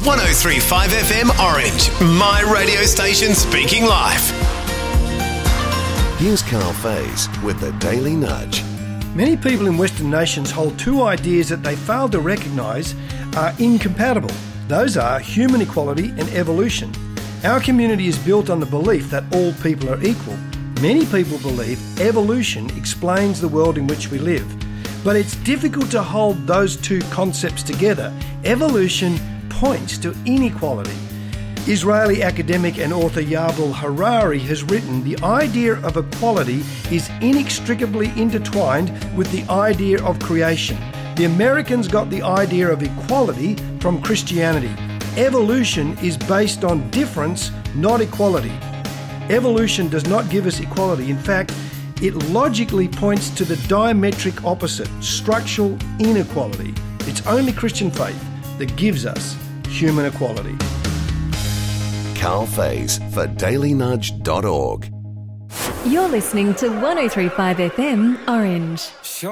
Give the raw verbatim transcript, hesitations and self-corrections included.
one oh three point five F M Orange, my radio station speaking life. Here's Carl Faze with the Daily Nudge. Many people in Western nations hold two ideas that they fail to recognise are incompatible. Those are human equality and evolution. Our community is built on the belief that all people are equal. Many people believe evolution explains the world in which we live. But it's difficult to hold those two concepts together. Evolution points to inequality. Israeli academic and author Yuval Harari has written, the idea of equality is inextricably intertwined with the idea of creation. The Americans got the idea of equality from Christianity. Evolution is based on difference, not equality. Evolution does not give us equality. In fact, it logically points to the diametric opposite, structural inequality. It's only Christian faith that gives us human equality. Carl Faze for daily nudge dot org. You're listening to one oh three point five F M Orange.